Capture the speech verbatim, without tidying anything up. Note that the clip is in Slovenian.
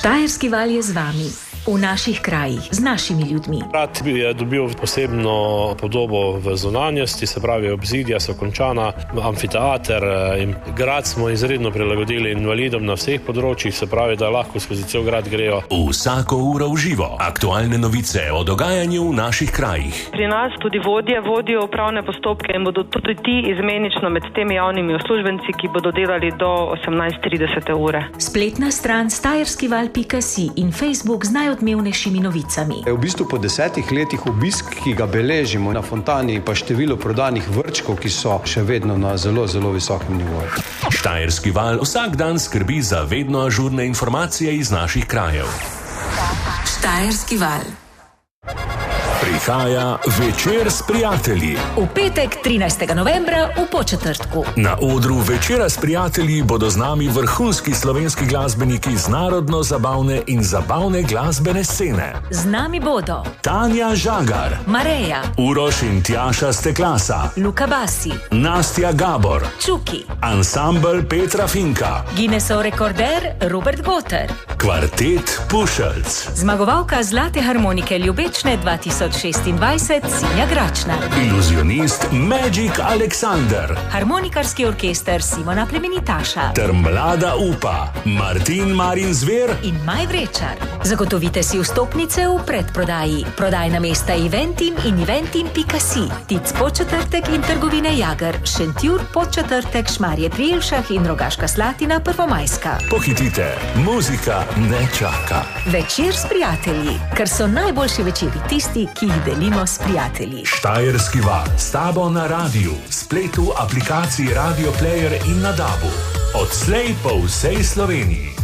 Štajerski val je z vami, v naših krajih, z našimi ljudmi. Grad je dobil posebno podobo v zunanjosti, se pravi obzidja so končana, amfiteater in grad smo izredno prilagodili invalidom na vseh področjih, se pravi, da lahko skozi cel grad grejo. Vsako uro v živo, aktualne novice o dogajanju v naših krajih. Pri nas tudi vodje vodijo upravne postopke in bodo tudi ti izmenično med temi javnimi uslužbenci, ki bodo delali do osemnajst trideset ure. Spletna stran štajerskival pika si in Facebook z najodmevnejšimi novicami. V bistvu po desetih letih obisk, ki ga beležimo na Fontani, pa število prodanih vrčkov, ki so še vedno na zelo, zelo visokem nivoju. Štajerski val vsak dan skrbi za vedno ažurne informacije iz naših krajev. Štajerski val. Prihaja Večer s prijatelji. V petek, trinajstega novembra, v Podčetrtku. Na odru Večera s prijatelji bodo z nami vrhunski slovenski glasbeniki z narodno-zabavne in zabavne glasbene scene. Z nami bodo Tanja Žagar, Mareja, Uroš in Tjaša Steklasa, Luka Basi, Nastja Gabor, Čuki, ansambel Petra Finka, Guinnessov rekorder Robert Goter, kvartet Pušelc, zmagovalka Zlate harmonike Ljubečne dva tisoč šestindvajset Sinja Gračnar, iluzionist Magic Alexander, harmonikarski orkester Simona Plemenitaša ter mlada upa Martin Marin Zver in Maj Vrečar. Zagotovite si vstopnice v predprodaji. Prodajna mesta Eventim in eventim pika si, Tic Podčetrtek in trgovine Jager, Šentjur, Podčetrtek, Šmarje pri Jelšah in Rogaška Slatina, Prvomajska. Pohitite, muzika ne čaka. Večer s prijatelji, ker so najboljši večeri tisti, ki jih delimo s prijatelji. Štajerski val, s tabo na radiju, spletu, aplikaciji Radio Player in na dabu. Odslej po vsej Sloveniji.